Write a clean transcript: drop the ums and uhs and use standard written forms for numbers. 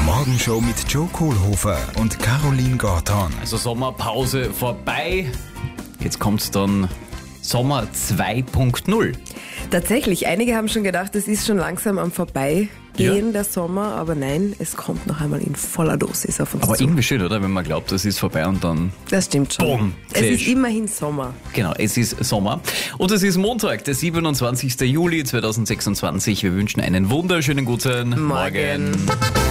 Morgenshow mit Joe Kohlhofer und Caroline Gorton. Also Sommerpause vorbei. Jetzt kommt dann Sommer 2.0. Tatsächlich, einige haben schon gedacht, es ist schon langsam am Vorbeigehen der Sommer, aber nein, es kommt noch einmal in voller Dosis auf uns Aber zu. irgendwie schön, oder? Wenn man glaubt, es ist vorbei und dann... Das stimmt schon. Boom, Es ist Fisch. immerhin Sommer. Genau, es ist Sommer. Und es ist Montag, der 27. Juli 2026. Wir wünschen einen wunderschönen guten Morgen.